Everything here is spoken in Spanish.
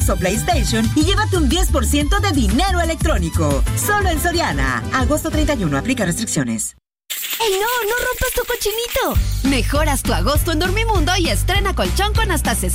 o PlayStation y llévate un 10% de dinero electrónico. Solo en Soriana. Agosto 31. Aplica restricciones. ¡Ey, no! ¡No rompas tu cochinito! Mejoras tu agosto en Dormimundo y estrena colchón con hasta